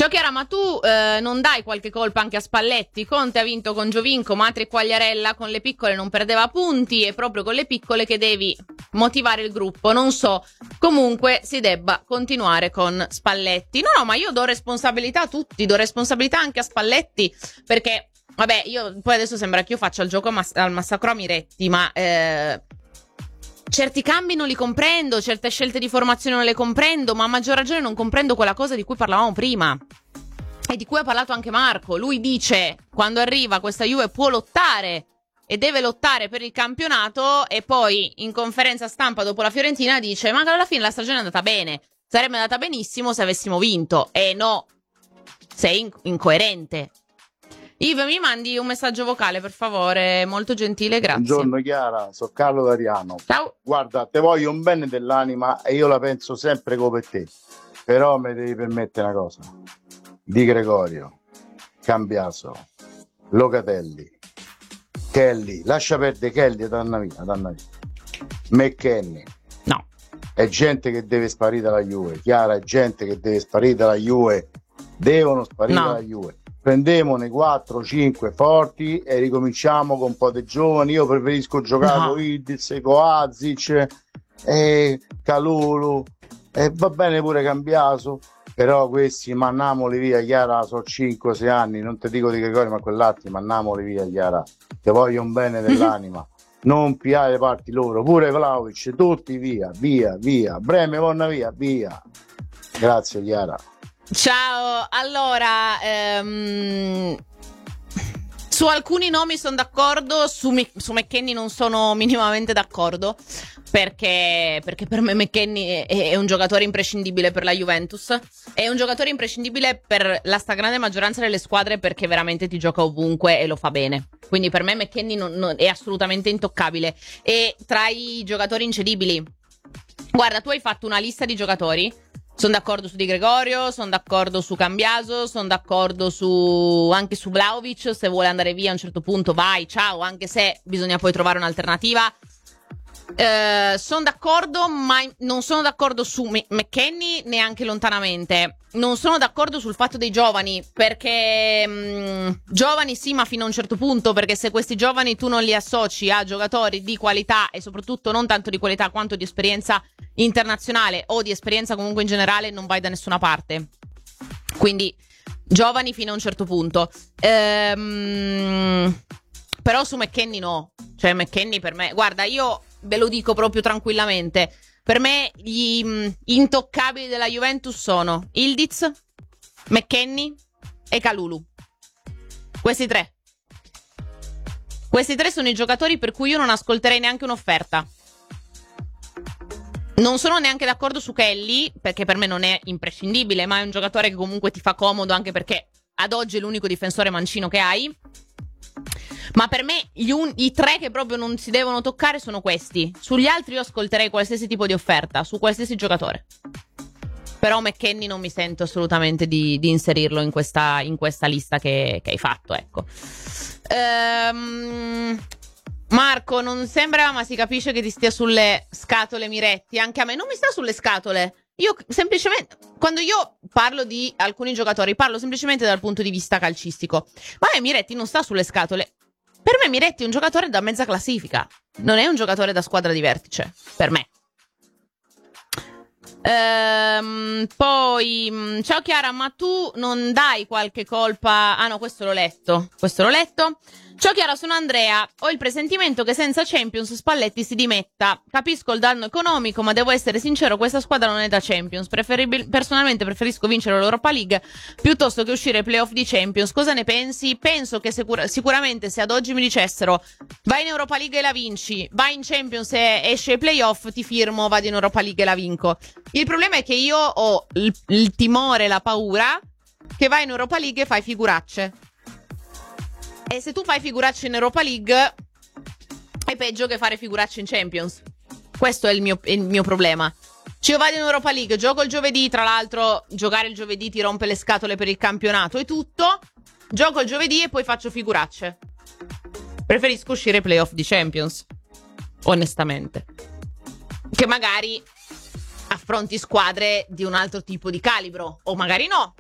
Ciao Chiara, ma tu non dai qualche colpa anche a Spalletti? Conte ha vinto con Giovinco, Matri e Quagliarella con le piccole non perdeva punti, è proprio con le piccole che devi motivare il gruppo, non so, comunque si debba continuare con Spalletti. No, ma io do responsabilità a tutti, do responsabilità anche a Spalletti, perché, vabbè, io poi adesso sembra che io faccia il gioco al massacro a Miretti, ma certi cambi non li comprendo, certe scelte di formazione non le comprendo, ma a maggior ragione non comprendo quella cosa di cui parlavamo prima e di cui ha parlato anche Marco. Lui dice, quando arriva questa Juve può lottare e deve lottare per il campionato, e poi in conferenza stampa dopo la Fiorentina dice, ma alla fine la stagione è andata bene, sarebbe andata benissimo se avessimo vinto. E no, sei incoerente. Ivo, mi mandi un messaggio vocale, per favore, molto gentile, grazie. Buongiorno Chiara, sono Carlo D'Ariano. Ciao. Guarda, te voglio un bene dell'anima e io la penso sempre come te, però mi devi permettere una cosa. Di Gregorio, Cambiaso, Locatelli, Kelly, lascia perdere Kelly, danna via. McKennie. No. È gente che deve sparire dalla Juve, Chiara, è gente che deve sparire dalla Juve, devono sparire dalla Juve. Prendiamone 4-5 forti e ricominciamo con un po' di giovani. Io preferisco giocare con Idiz, Kovacic, Kalulu, e va bene pure Cambiaso, però questi mannamoli via, Chiara, sono 5-6 anni, non ti dico di Gregorio, ma quell'altro mannamoli via, Chiara, ti voglio un bene dell'anima. Non piare parti loro, pure Vlahovic, tutti via, Breme, Vonna via. Grazie Chiara. Ciao, allora, su alcuni nomi sono d'accordo, su McKennie non sono minimamente d'accordo, perché per me McKennie è un giocatore imprescindibile per la Juventus, è un giocatore imprescindibile per la stragrande maggioranza delle squadre, perché veramente ti gioca ovunque e lo fa bene. Quindi per me McKennie è assolutamente intoccabile, e tra i giocatori incedibili, guarda, tu hai fatto una lista di giocatori. Sono d'accordo su Di Gregorio, sono d'accordo su Cambiaso, sono d'accordo anche su Vlahovic. Se vuole andare via a un certo punto vai, ciao, anche se bisogna poi trovare un'alternativa. Sono d'accordo, ma non sono d'accordo su McKennie neanche lontanamente. Non sono d'accordo sul fatto dei giovani, perché giovani sì, ma fino a un certo punto, perché se questi giovani tu non li associ a giocatori di qualità, e soprattutto non tanto di qualità quanto di esperienza internazionale o di esperienza comunque in generale, non vai da nessuna parte. Quindi giovani fino a un certo punto. Però su McKennie no. Cioè McKennie per me, guarda, io ve lo dico proprio tranquillamente, per me gli intoccabili della Juventus sono Ildiz, McKennie e Kalulu. Questi tre sono i giocatori per cui io non ascolterei neanche un'offerta. Non sono neanche d'accordo su Kelly, perché per me non è imprescindibile, ma è un giocatore che comunque ti fa comodo, anche perché ad oggi è l'unico difensore mancino che hai. Ma per me i tre che proprio non si devono toccare sono questi. Sugli altri io ascolterei qualsiasi tipo di offerta, su qualsiasi giocatore. Però McKennie non mi sento assolutamente di inserirlo in questa lista che hai fatto, ecco. Marco, non sembra, ma si capisce che ti stia sulle scatole Miretti. Anche a me non mi sta sulle scatole. Io semplicemente, quando io parlo di alcuni giocatori, parlo semplicemente dal punto di vista calcistico. Ma Miretti non sta sulle scatole. Per me Miretti è un giocatore da mezza classifica, non è un giocatore da squadra di vertice, per me. Poi, ciao Chiara, ma tu non dai qualche colpa? Ah no, questo l'ho letto. Ciao Chiara, sono Andrea. Ho il presentimento che senza Champions Spalletti si dimetta. Capisco il danno economico, ma devo essere sincero, questa squadra non è da Champions. Personalmente preferisco vincere l'Europa League piuttosto che uscire ai playoff di Champions. Cosa ne pensi? Penso che sicuramente se ad oggi mi dicessero vai in Europa League e la vinci, vai in Champions e esci ai playoff, ti firmo, vado in Europa League e la vinco. Il problema è che io ho il timore, la paura che vai in Europa League e fai figuracce. E se tu fai figuracce in Europa League è peggio che fare figuracce in Champions. Questo è il mio problema. Cioè io vado in Europa League, gioco il giovedì, tra l'altro giocare il giovedì ti rompe le scatole per il campionato e tutto. Gioco il giovedì e poi faccio figuracce. Preferisco uscire ai playoff di Champions, onestamente, che magari affronti squadre di un altro tipo di calibro, o magari no.